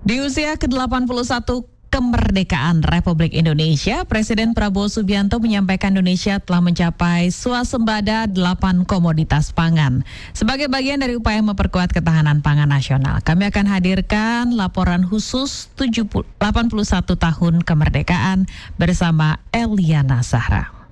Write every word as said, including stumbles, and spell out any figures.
Di usia ke delapan puluh satu kemerdekaan Republik Indonesia, Presiden Prabowo Subianto menyampaikan Indonesia telah mencapai swasembada delapan komoditas pangan. Sebagai bagian dari upaya memperkuat ketahanan pangan nasional, kami akan hadirkan laporan khusus delapan puluh satu tahun kemerdekaan bersama Eliana Zahra.